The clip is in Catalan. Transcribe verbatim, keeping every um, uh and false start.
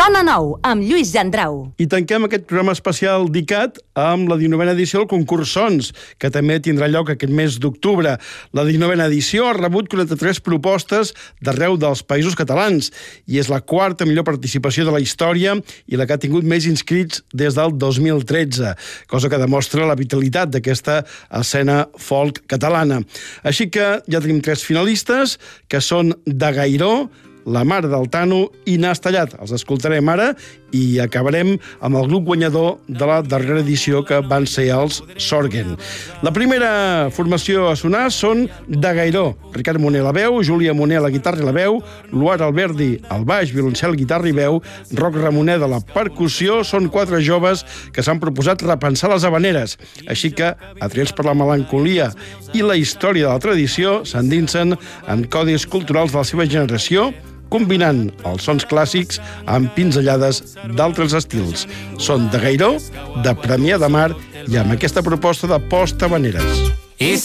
Sona Nou, amb Lluís Gendrau. I tanquem aquest programa especial dedicat amb la dinovena edició del concurs Sons, que també tindrà lloc aquest mes d'octubre. La dinovena edició ha rebut quaranta-tres propostes d'arreu dels països catalans i és la quarta millor participació de la història i la que ha tingut més inscrits des del dos mil tretze, cosa que demostra la vitalitat d'aquesta escena folk catalana. Així que ja tenim tres finalistes, que són de Gairó, La Mare del Tano i Nas Tallat. Els escoltarem ara i acabarem amb el grup guanyador de la darrera edició, que van ser els Sorgen. La primera formació a sonar són de Gairó. Ricard Moner a la veu, Júlia Moner a la guitarra i la veu, Luar Alberdi al baix, violoncel, guitarra i veu, Roc Ramoner de la percussió. Són quatre joves que s'han proposat repensar les habaneres. Així que, atrets per la melancolia i la història de la tradició, s'endinsen en codis culturals de la seva generació, combinant els sons clàssics amb pinzellades d'altres estils. Són de Gairó, de Premià de Mar i amb aquesta proposta de post-habaneres.